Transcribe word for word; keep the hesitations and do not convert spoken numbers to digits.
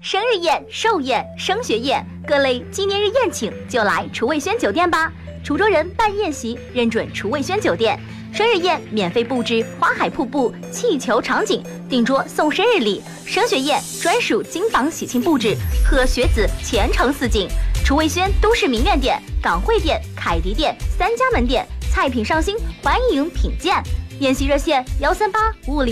生日宴、寿宴、升学宴，各类纪念日宴请就来厨卫轩酒店吧。滁州人办宴席认准厨卫轩酒店，生日宴免费布置花海瀑布、气球场景，订桌送生日礼；升学宴专属金房喜庆布置，贺学子前程似锦。厨卫轩都市名苑店、港汇店、凯迪店三家门店，菜品上新，欢迎品鉴。宴席热线：幺三八五五零。